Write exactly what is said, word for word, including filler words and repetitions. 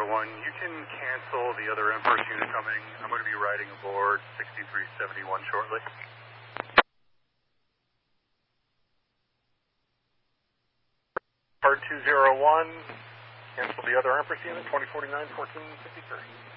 zero one, you can cancel the other Empress unit coming. I'm going to be riding aboard sixty-three seventy-one shortly. Part two zero one, cancel the other Empress unit, twenty forty-nine, fourteen fifty-three.